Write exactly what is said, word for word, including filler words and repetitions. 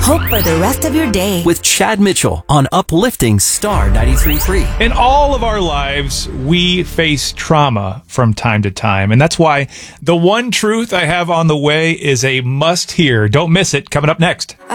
hope for the rest of your day. With Chad Mitchell on Uplifting Star ninety-three point three. In all of our lives, we face trauma from time to time. And that's why the one truth I have on the way is a must hear. Don't miss it. Coming up next.